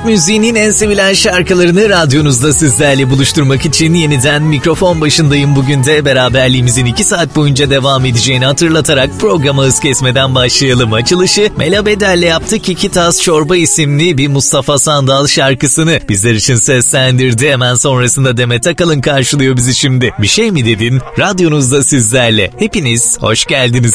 müziğinin en sevilen şarkılarını radyonuzda sizlerle buluşturmak için yeniden mikrofon başındayım. Bugün de beraberliğimizin 2 saat boyunca devam edeceğini hatırlatarak programa hız kesmeden başlayalım. Açılışı Mela Bedel'le yaptık. İki Tas Çorba isimli bir Mustafa Sandal şarkısını bizler için seslendirdi. Hemen sonrasında Demet Akalın karşılıyor bizi şimdi. Bir şey mi dedin? Radyonuzda sizlerle. Hepiniz hoş geldiniz.